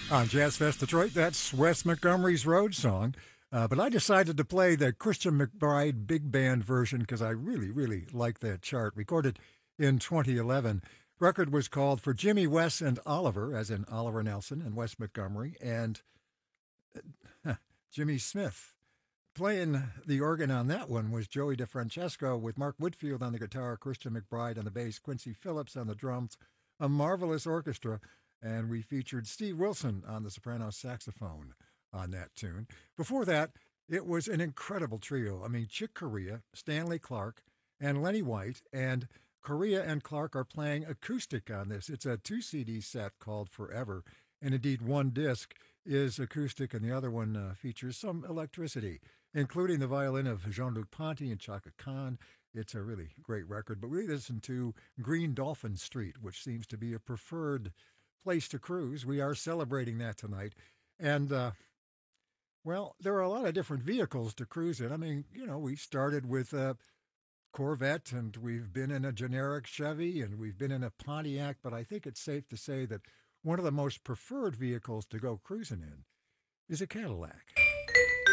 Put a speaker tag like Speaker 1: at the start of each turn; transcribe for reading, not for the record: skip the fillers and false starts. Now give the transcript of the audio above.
Speaker 1: On Jazz Fest Detroit, that's Wes Montgomery's Road Song. But I decided to play the Christian McBride big band version because I really, really like that chart. Recorded in 2011. Record was called For Jimmy, Wes, and Oliver, as in Oliver Nelson and Wes Montgomery, and Jimmy Smith. Playing the organ on that one was Joey DeFrancesco, with Mark Whitfield on the guitar, Christian McBride on the bass, Quincy Phillips on the drums, a marvelous orchestra, and we featured Steve Wilson on the soprano saxophone on that tune. Before that, it was an incredible trio. I mean, Chick Corea, Stanley Clarke, and Lenny White, and Corea and Clarke are playing acoustic on this. It's a 2 CD set called Forever, and indeed one disc is acoustic, and the other one features some electricity, including the violin of Jean-Luc Ponty and Chaka Khan. It's a really great record. But we listen to Green Dolphin Street, which seems to be a preferred place to cruise. We are celebrating that tonight. And, well, there are a lot of different vehicles to cruise in. I mean, we started with a Corvette, and we've been in a generic Chevy, and we've been in a Pontiac, but I think it's safe to say that one of the most preferred vehicles to go cruising in is a Cadillac.